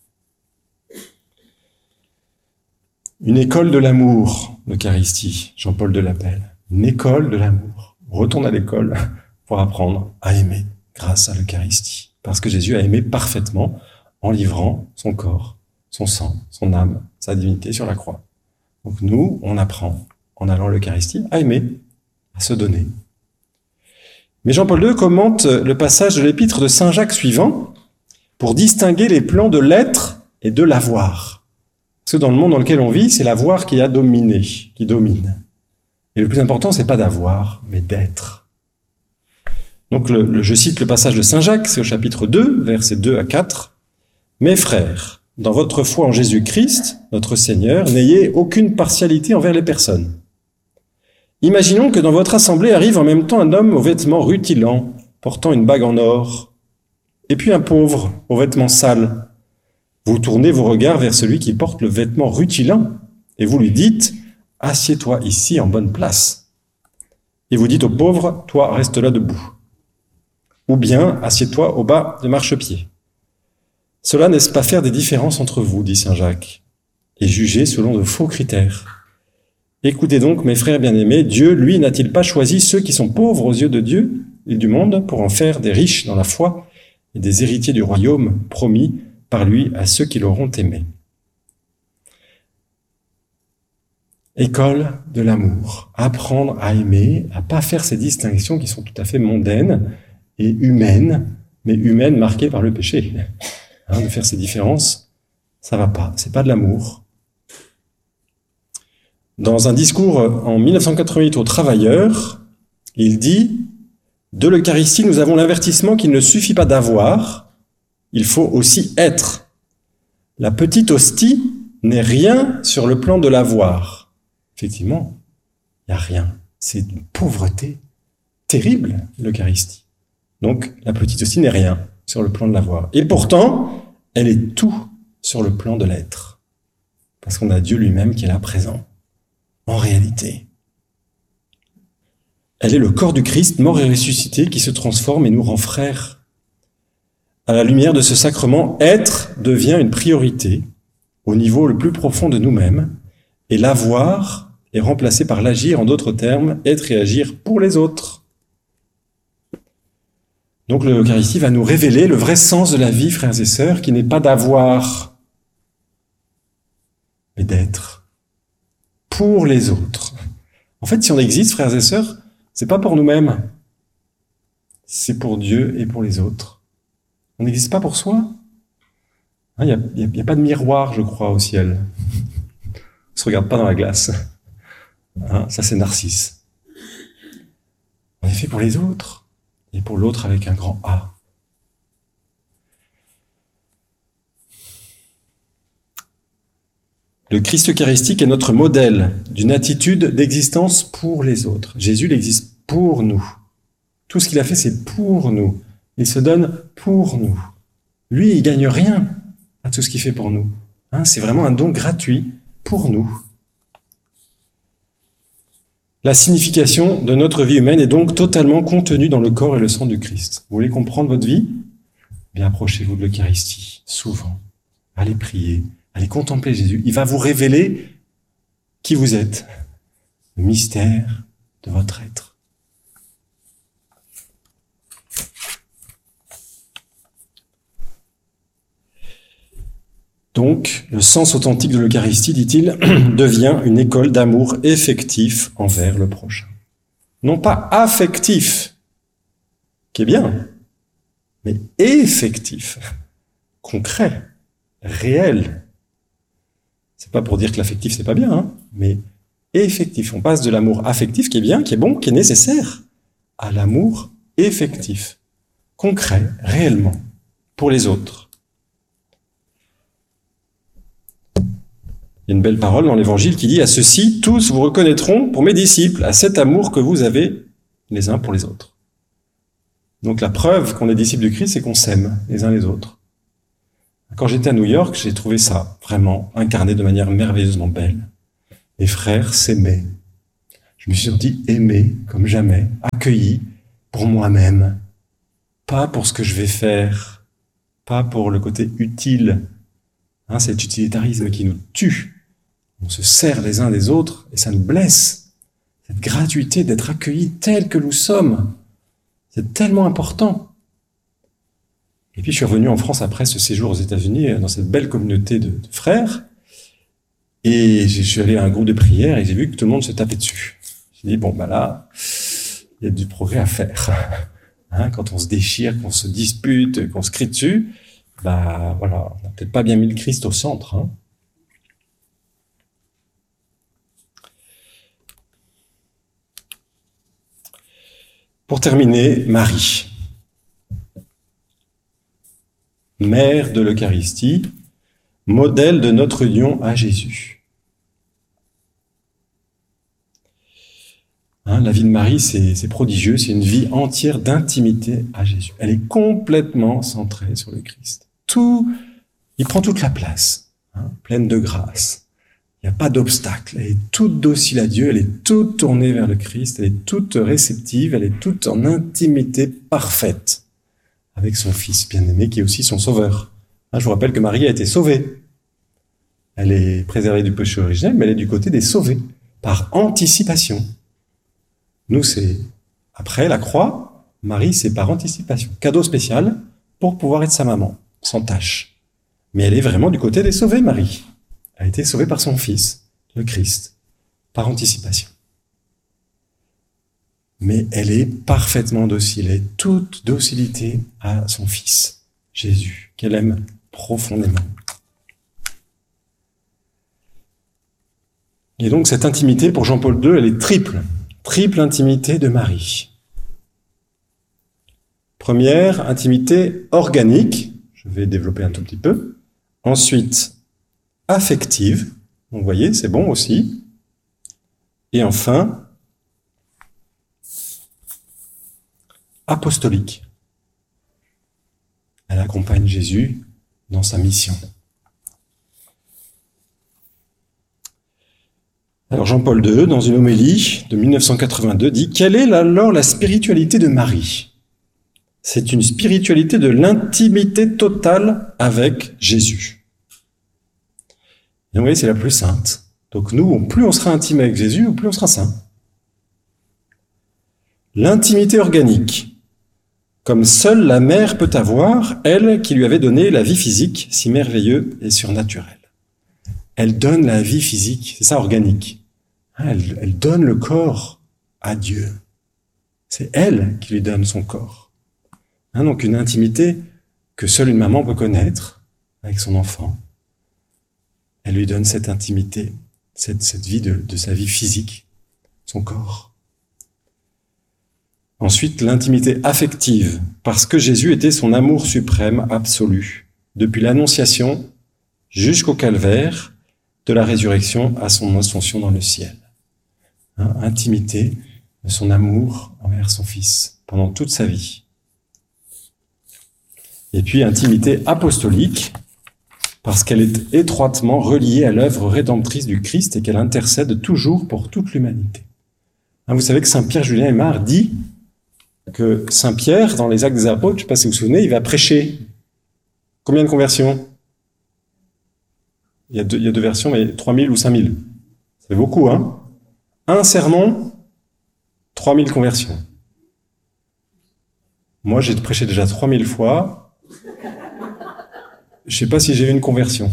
Une école de l'amour, l'Eucharistie, Jean-Paul de l'appelle. Une école de l'amour. On retourne à l'école pour apprendre à aimer grâce à l'Eucharistie. Parce que Jésus a aimé parfaitement en livrant son corps, son sang, son âme, sa divinité sur la croix. Donc nous, on apprend, en allant à l'Eucharistie, à aimer, à se donner. Mais Jean-Paul deux commente le passage de l'épître de Saint Jacques suivant pour distinguer les plans de l'être et de l'avoir. Parce que dans le monde dans lequel on vit, c'est l'avoir qui a dominé, qui domine. Et le plus important, c'est pas d'avoir, mais d'être. Donc, le, le, je cite le passage de Saint Jacques, c'est au chapitre deux, versets deux à quatre. « Mes frères, dans votre foi en Jésus-Christ, notre Seigneur, n'ayez aucune partialité envers les personnes. Imaginons que dans votre assemblée arrive en même temps un homme aux vêtements rutilants, portant une bague en or, et puis un pauvre aux vêtements sales. Vous tournez vos regards vers celui qui porte le vêtement rutilant, et vous lui dites « Assieds-toi ici en bonne place ». Et vous dites au pauvre « Toi, reste là debout ». Ou bien « Assieds-toi au bas de marchepied ». Cela n'est-ce pas faire des différences entre vous, dit saint Jacques, et juger selon de faux critères. Écoutez donc, mes frères bien-aimés, Dieu, lui, n'a-t-il pas choisi ceux qui sont pauvres aux yeux de Dieu et du monde pour en faire des riches dans la foi et des héritiers du royaume promis par lui à ceux qui l'auront aimé. École de l'amour. Apprendre à aimer, à pas faire ces distinctions qui sont tout à fait mondaines et humaines, mais humaines marquées par le péché. Hein, de faire ces différences, ça va pas. C'est pas de l'amour. Dans un discours en mille neuf cent quatre-vingt-huit aux Travailleurs, il dit « De l'Eucharistie, nous avons l'avertissement qu'il ne suffit pas d'avoir, il faut aussi être. La petite hostie n'est rien sur le plan de l'avoir. » Effectivement, il n'y a rien. C'est une pauvreté terrible, l'Eucharistie. Donc, la petite hostie n'est rien sur le plan de l'avoir. Et pourtant, elle est tout sur le plan de l'être. Parce qu'on a Dieu lui-même qui est là présent, en réalité. Elle est le corps du Christ, mort et ressuscité, qui se transforme et nous rend frères. À la lumière de ce sacrement, être devient une priorité au niveau le plus profond de nous-mêmes, et l'avoir est remplacé par l'agir, en d'autres termes, être et agir pour les autres. Donc l'Eucharistie va nous révéler le vrai sens de la vie, frères et sœurs, qui n'est pas d'avoir, mais d'être pour les autres. En fait, si on existe, frères et sœurs, c'est pas pour nous-mêmes, c'est pour Dieu et pour les autres. On n'existe pas pour soi. Il n'y a, y a, a pas de miroir, je crois, au ciel. On ne se regarde pas dans la glace. Hein, ça, c'est Narcisse. On est fait pour les autres. Et pour l'autre avec un grand A. Le Christ eucharistique est notre modèle d'une attitude d'existence pour les autres. Jésus, il existe pour nous. Tout ce qu'il a fait, c'est pour nous. Il se donne pour nous. Lui, il gagne rien à tout ce qu'il fait pour nous. Hein, c'est vraiment un don gratuit pour nous. La signification de notre vie humaine est donc totalement contenue dans le corps et le sang du Christ. Vous voulez comprendre votre vie ? Bien, approchez-vous de l'Eucharistie, souvent. Allez prier, allez contempler Jésus. Il va vous révéler qui vous êtes, le mystère de votre être. Donc, le sens authentique de l'Eucharistie, dit-il, devient une école d'amour effectif envers le prochain. Non pas affectif, qui est bien, mais effectif, concret, réel. C'est pas pour dire que l'affectif, c'est pas bien, hein, mais effectif. On passe de l'amour affectif, qui est bien, qui est bon, qui est nécessaire, à l'amour effectif, concret, réellement, pour les autres. Il y a une belle parole dans l'Évangile qui dit « À ceci, tous vous reconnaîtront pour mes disciples, à cet amour que vous avez les uns pour les autres. » Donc la preuve qu'on est disciples du Christ, c'est qu'on s'aime les uns les autres. Quand j'étais à New York, j'ai trouvé ça vraiment incarné de manière merveilleusement belle. Les frères s'aimaient. Je me suis senti aimé comme jamais, accueilli, pour moi-même, pas pour ce que je vais faire, pas pour le côté utile. Hein, cet utilitarisme qui nous tue. On se sert les uns des autres et ça nous blesse. Cette gratuité d'être accueillis tels que nous sommes, c'est tellement important. Et puis je suis revenu en France après ce séjour aux États-Unis, dans cette belle communauté de, de frères, et je suis allé à un groupe de prière et j'ai vu que tout le monde se tapait dessus. J'ai dit, bon, bah là, il y a du progrès à faire. Hein, quand on se déchire, qu'on se dispute, qu'on se crie dessus, bah voilà, on n'a peut-être pas bien mis le Christ au centre. Hein. Pour terminer, Marie, mère de l'Eucharistie, modèle de notre union à Jésus. Hein, la vie de Marie, c'est, c'est prodigieux, c'est une vie entière d'intimité à Jésus. Elle est complètement centrée sur le Christ. Tout, il prend toute la place, hein, pleine de grâce. Il n'y a pas d'obstacle. Elle est toute docile à Dieu, elle est toute tournée vers le Christ, elle est toute réceptive, elle est toute en intimité parfaite avec son Fils bien-aimé qui est aussi son Sauveur. Hein, je vous rappelle que Marie a été sauvée. Elle est préservée du péché originel, mais elle est du côté des sauvés, par anticipation. Nous, c'est après la croix, Marie, c'est par anticipation. Cadeau spécial pour pouvoir être sa maman, sans tâche. Mais elle est vraiment du côté des sauvés, Marie. Elle a été sauvée par son Fils, le Christ, par anticipation. Mais elle est parfaitement docile, elle est toute docilité à son Fils, Jésus, qu'elle aime profondément. Et donc cette intimité, pour Jean-Paul deux, elle est triple, triple intimité de Marie. Première, intimité organique, je vais développer un tout petit peu. Ensuite, affective, vous voyez, c'est bon aussi. Et enfin, apostolique. Elle accompagne Jésus dans sa mission. Alors Jean-Paul deux, dans une homélie de mille neuf cent quatre-vingt-deux, dit « Quelle est alors la spiritualité de Marie ? C'est une spiritualité de l'intimité totale avec Jésus. » Et vous voyez, c'est la plus sainte. Donc nous, plus on sera intime avec Jésus, plus on sera saint. L'intimité organique, comme seule la mère peut avoir, elle qui lui avait donné la vie physique, si merveilleuse et surnaturelle. Elle donne la vie physique, c'est ça organique. Elle, elle donne le corps à Dieu. C'est elle qui lui donne son corps. Hein, donc une intimité que seule une maman peut connaître avec son enfant. Elle lui donne cette intimité, cette, cette vie de, de sa vie physique, son corps. Ensuite, l'intimité affective, parce que Jésus était son amour suprême, absolu, depuis l'Annonciation jusqu'au calvaire, de la résurrection à son ascension dans le ciel. Hein, intimité de son amour envers son Fils, pendant toute sa vie. Et puis, intimité apostolique, parce qu'elle est étroitement reliée à l'œuvre rédemptrice du Christ et qu'elle intercède toujours pour toute l'humanité. Hein, vous savez que saint Pierre Julien Aymar dit que saint Pierre, dans les Actes des Apôtres, je ne sais pas si vous vous souvenez, il va prêcher. Combien de conversions ? Il y a deux, il y a deux versions, mais trois mille ou cinq mille. Ça fait beaucoup, hein ? Un sermon, trois mille conversions. Moi, j'ai prêché déjà trois mille fois. Je ne sais pas si j'ai eu une conversion.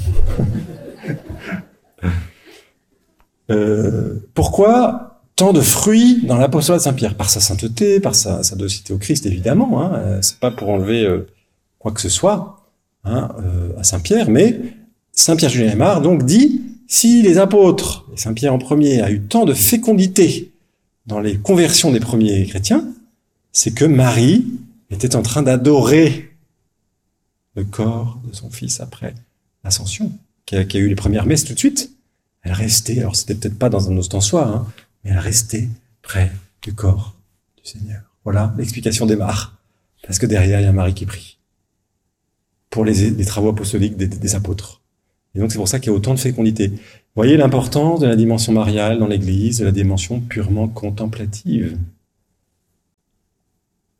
euh, pourquoi tant de fruits dans l'apostolat de Saint-Pierre ? Par sa sainteté, par sa, sa docilité au Christ, évidemment. Hein, euh, c'est pas pour enlever euh, quoi que ce soit hein, euh, à Saint-Pierre, mais saint Pierre Julien Aymar donc dit si les apôtres, et Saint Pierre en premier, a eu tant de fécondité dans les conversions des premiers chrétiens, c'est que Marie était en train d'adorer le corps de son Fils après l'Ascension, qui a, qui a eu les premières messes tout de suite. Elle restait, alors c'était peut-être pas dans un ostensoir, hein, mais elle restait près du corps du Seigneur. Voilà, l'explication démarre, parce que derrière, il y a Marie qui prie pour les, les travaux apostoliques des, des apôtres. Et donc c'est pour ça qu'il y a autant de fécondité. Vous voyez l'importance de la dimension mariale dans l'Église, de la dimension purement contemplative.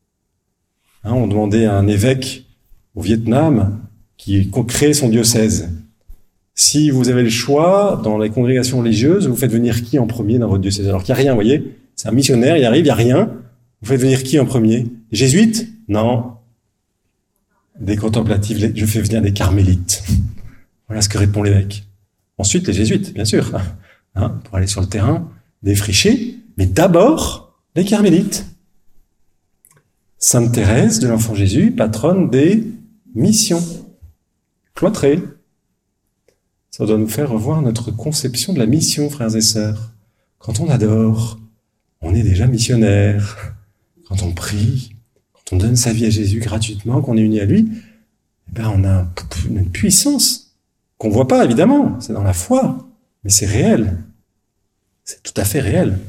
Hein, on demandait à un évêque au Vietnam qui crée son diocèse. Si vous avez le choix, dans les congrégations religieuses, vous faites venir qui en premier dans votre diocèse? Alors qu'il n'y a rien, vous voyez? C'est un missionnaire, il arrive, il n'y a rien. Vous faites venir qui en premier? Les jésuites? Non. Des contemplatifs, je fais venir des carmélites. Voilà ce que répond l'évêque. Ensuite, les jésuites, bien sûr, hein, pour aller sur le terrain, défricher, mais d'abord, les carmélites. Sainte Thérèse de l'Enfant Jésus, patronne des missions cloîtrées. Ça doit nous faire revoir notre conception de la mission, frères et sœurs. Quand on adore, on est déjà missionnaire. Quand on prie, quand on donne sa vie à Jésus gratuitement, qu'on est uni à lui, eh ben on a une puissance qu'on voit pas, évidemment. C'est dans la foi, mais c'est réel. C'est tout à fait réel.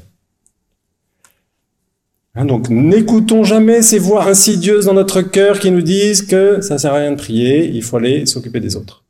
Hein, donc, n'écoutons jamais ces voix insidieuses dans notre cœur qui nous disent que ça sert à rien de prier, il faut aller s'occuper des autres.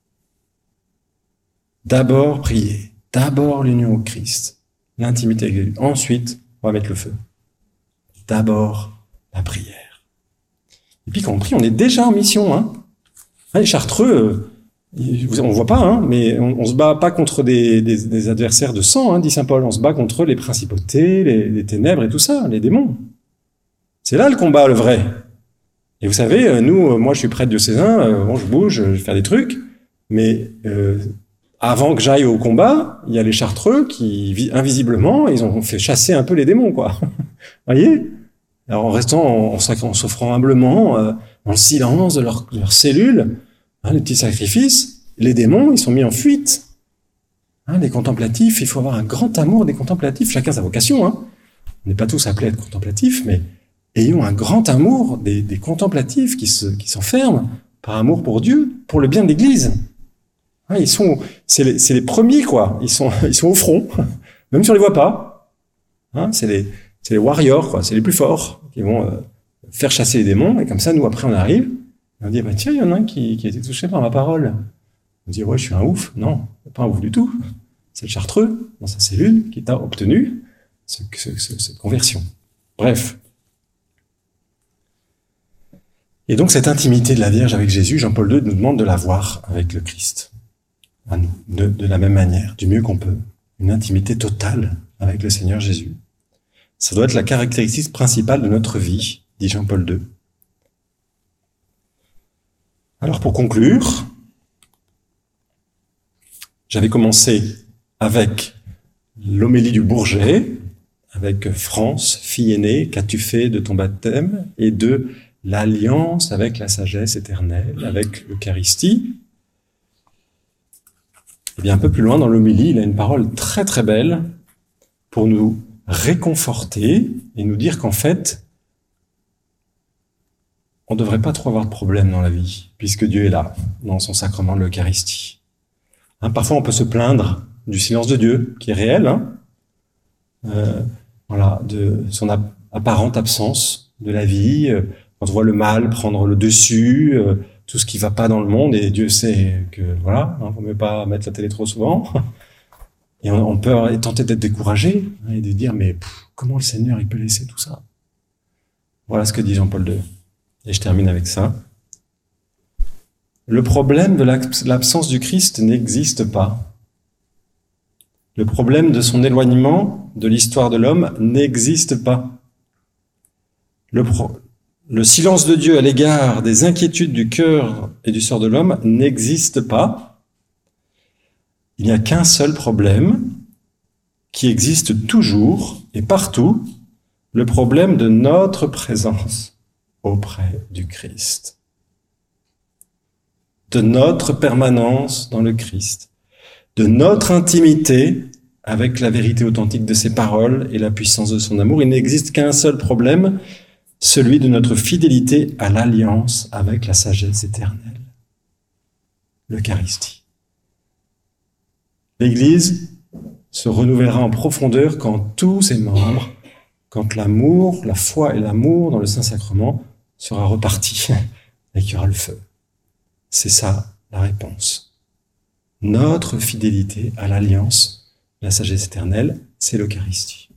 D'abord prier, d'abord l'union au Christ, l'intimité avec lui. Ensuite, on va mettre le feu. D'abord la prière. Et puis quand on prie, on est déjà en mission. Hein. Hein, les Chartreux, euh, on voit pas, hein, mais on, on se bat pas contre des, des, des adversaires de sang, hein, dit saint Paul. On se bat contre les principautés, les, les ténèbres et tout ça, les démons. C'est là le combat, le vrai. Et vous savez, nous, moi je suis prêtre diocésain, euh, bon, je bouge, je vais faire des trucs, mais euh, avant que j'aille au combat, il y a les Chartreux qui, invisiblement, ils ont fait chasser un peu les démons, quoi. Voyez? Alors en restant, en, en s'offrant humblement, euh, dans le silence de leurs leur cellules, hein, les petits sacrifices, les démons, ils sont mis en fuite. Hein, les contemplatifs, il faut avoir un grand amour des contemplatifs, chacun sa vocation. Hein. On n'est pas tous appelés à être contemplatifs, mais ayons un grand amour des, des contemplatifs qui, se, qui s'enferment par amour pour Dieu, pour le bien de l'Église. Hein, ils sont, c'est les, c'est les premiers, quoi. Ils sont, ils sont au front, même si on les voit pas. Hein, c'est les C'est les warriors, quoi. C'est les plus forts qui vont euh, faire chasser les démons. Et comme ça, nous, après, on arrive. Et on dit, bah, tiens, il y en a un qui, qui a été touché par ma parole. On dit, ouais, je suis un ouf. Non, pas un ouf du tout. C'est le Chartreux, dans sa cellule, qui t'a obtenu ce, ce, ce, cette conversion. Bref. Et donc, cette intimité de la Vierge avec Jésus, Jean-Paul deux nous demande de la voir avec le Christ. À nous, de, de la même manière, du mieux qu'on peut. Une intimité totale avec le Seigneur Jésus. Ça doit être la caractéristique principale de notre vie, dit Jean-Paul deux. Alors pour conclure, j'avais commencé avec l'homélie du Bourget, avec France, fille aînée, qu'as-tu fait de ton baptême, et de l'alliance avec la sagesse éternelle, avec l'Eucharistie. Et bien un peu plus loin dans l'homélie, il a une parole très très belle pour nous réconforter et nous dire qu'en fait, on ne devrait pas trop avoir de problème dans la vie, puisque Dieu est là, dans son sacrement de l'Eucharistie. Hein, parfois, on peut se plaindre du silence de Dieu, qui est réel, hein, euh, voilà, de son ap- apparente absence de la vie, euh, quand on voit le mal prendre le dessus, euh, tout ce qui ne va pas dans le monde, et Dieu sait que, voilà, hein, il ne faut même pas mettre la télé trop souvent. Et on, on peut être tenté d'être découragé hein, et de dire mais pff, comment le Seigneur il peut laisser tout ça? Voilà ce que dit Jean-Paul deux. Et je termine avec ça. Le problème de l'absence du Christ n'existe pas. Le problème de son éloignement de l'histoire de l'homme n'existe pas. Le, pro- le silence de Dieu à l'égard des inquiétudes du cœur et du sort de l'homme n'existe pas. Il n'y a qu'un seul problème qui existe toujours et partout, le problème de notre présence auprès du Christ, de notre permanence dans le Christ, de notre intimité avec la vérité authentique de ses paroles et la puissance de son amour. Il n'existe qu'un seul problème, celui de notre fidélité à l'alliance avec la sagesse éternelle, l'Eucharistie. L'Église se renouvellera en profondeur quand tous ses membres, quand l'amour, la foi et l'amour dans le Saint-Sacrement sera reparti et qu'il y aura le feu. C'est ça la réponse. Notre fidélité à l'alliance, la sagesse éternelle, c'est l'Eucharistie.